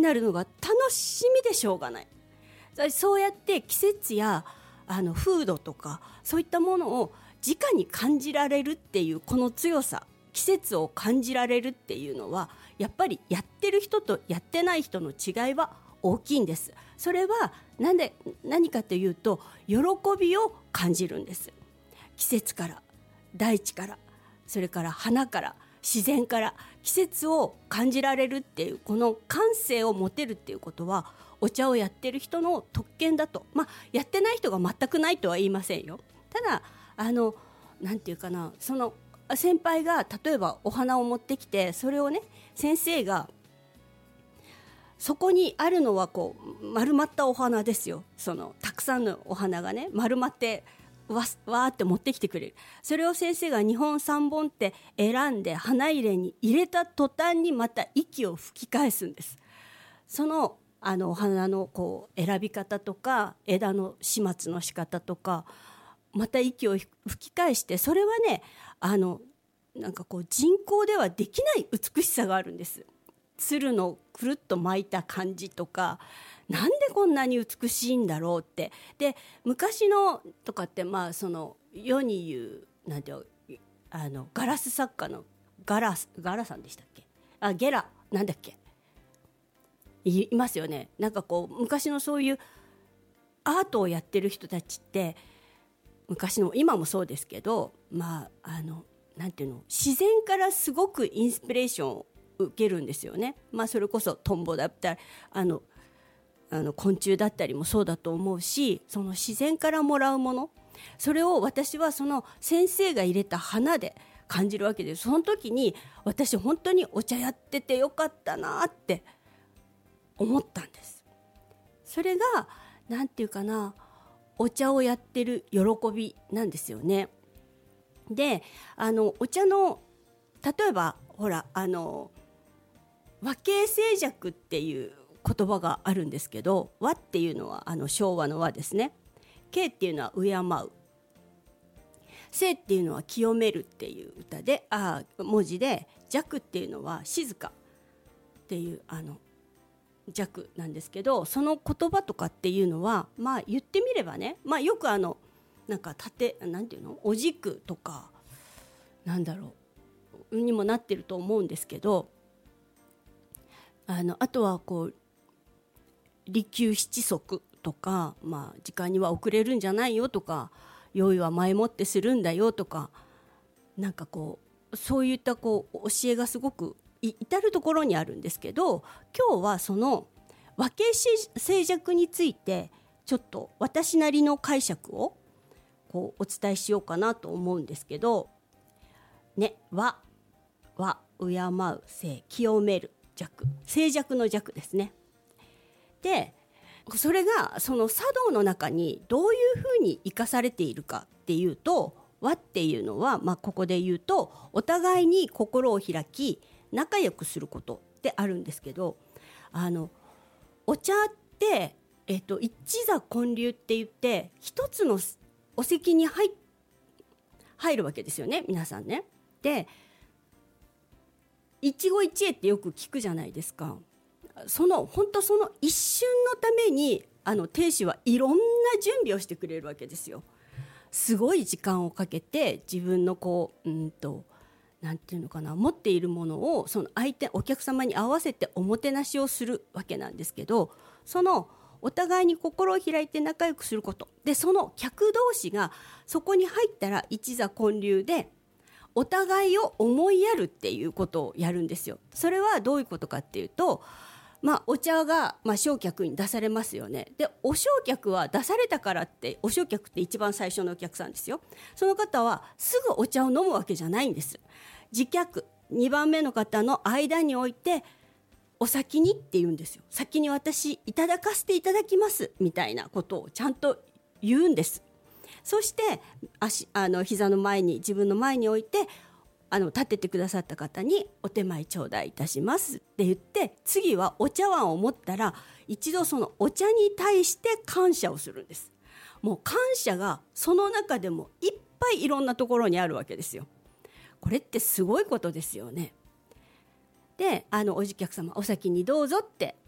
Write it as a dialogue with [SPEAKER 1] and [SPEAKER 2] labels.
[SPEAKER 1] なるのが楽しみでしょうがない。そうやって季節や風土とかそういったものを直に感じられるっていうこの強さ、季節を感じられるっていうのはやっぱりやってる人とやってない人の違いは大きいんです。それは何かというと喜びを感じるんです。季節から、大地から、それから花から、自然から季節を感じられるっていうこの感性を持てるっていうことはお茶をやってる人の特権だと、やってない人が全くないとは言いませんよ。ただなんていうかな、その先輩が例えばお花を持ってきて、それをね先生がそこにあるのはこう丸まったお花ですよ。そのたくさんのお花がね丸まってわーって持ってきてくれる。それを先生が2本3本って選んで花入れに入れた途端にまた息を吹き返すんです。そのお花のこう選び方とか枝の始末の仕方とかまた息を吹き返して、それはねなんかこう人工ではできない美しさがあるんです。鶴のくるっと巻いた感じとか、なんでこんなに美しいんだろうって。で昔のとかってその世に言うなんてガラス作家のガラさんでしたっけ、ゲラなんだっけ、いますよね。なんかこう昔のそういうアートをやってる人たちって昔の今もそうですけど、なんていうの、自然からすごくインスピレーションを受けるんですよね。それこそトンボだったり昆虫だったりもそうだと思うし、その自然からもらうもの、それを私はその先生が入れた花で感じるわけです。その時に私本当にお茶やっててよかったなって思ったんです。それがなんていうかな、お茶をやってる喜びなんですよね。でお茶の例えばほら和敬清寂っていう言葉があるんですけど、和っていうのは昭和の和ですね。敬っていうのは敬う、清っていうのは清めるっていう歌で文字で、寂っていうのは静かっていう寂なんですけど、その言葉とかっていうのは言ってみればね、よくなんかなんていうの、お軸とかなんだろうにもなってると思うんですけど、あとはこう利休七則とか、時間には遅れるんじゃないよとか、用意は前もってするんだよとか、なんかこうそういったこう教えがすごく至るところにあるんですけど、今日はその和敬清寂についてちょっと私なりの解釈をこうお伝えしようかなと思うんですけどね。和敬う、清、清める、寂、静寂の寂ですね。でそれがその茶道の中にどういうふうに生かされているかっていうと、和っていうのは、ここで言うとお互いに心を開き仲良くすることってあるんですけど、お茶って一座建立って言って一つのお席に入るわけですよね、皆さんね。で一期一会ってよく聞くじゃないですか。本当その一瞬のために亭主はいろんな準備をしてくれるわけですよ。すごい時間をかけて自分のこうなんていうのかな、持っているものをそのお客様に合わせておもてなしをするわけなんですけど、そのお互いに心を開いて仲良くすることで、その客同士がそこに入ったら一座建立でお互いを思いやるっていうことをやるんですよ。それはどういうことかっていうと、お茶が、正客に出されますよね。でお正客は出されたからって、お正客って一番最初のお客さんですよ。その方はすぐお茶を飲むわけじゃないんです。次客2番目の方の間に置いて、お先にって言うんですよ。先に私いただかせていただきますみたいなことをちゃんと言うんです。そして膝の前に、自分の前に置いて立ててくださった方にお手前頂戴いたしますって言って、次はお茶碗を持ったら一度そのお茶に対して感謝をするんです。もう感謝がその中でもいっぱいいろんなところにあるわけですよ。これってすごいことですよね。でお客様お先にどうぞって